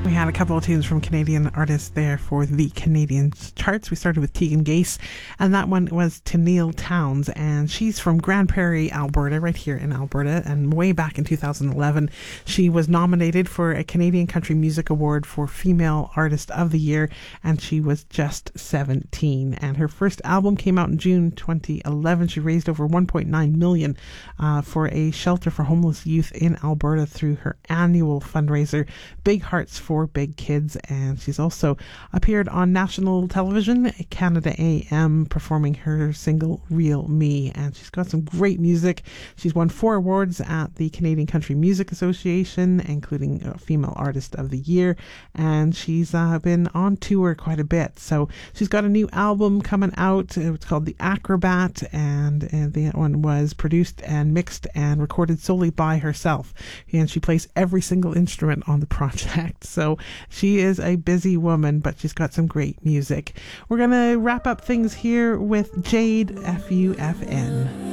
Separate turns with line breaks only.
We had a couple of tunes from Canadian artists there for the Canadian charts. We started with Tegan Gase, and that one was Tenille Townes, and she's from Grande Prairie, Alberta, right here in Alberta. And way back in 2011, she was nominated for a Canadian Country Music Award for Female Artist of the Year, and she was just 17. And her first album came out in June 2011. She raised over $1.9 million for a shelter for homeless youth in Alberta through her annual fundraiser, Big Hearts for Big Kids. And she's also appeared on national television, Canada AM, performing her single Real Me. And she's got some great music. She's won 4 awards at the Canadian Country Music Association, including Female Artist of the Year, and she's been on tour quite a bit. So she's got a new album coming out. It's called The Acrobat, and that one was produced and mixed and recorded solely by herself, and she plays every single instrument on the project. So she is a busy woman, but she's got some great music. We're gonna wrap up things here with Jade, FUFN.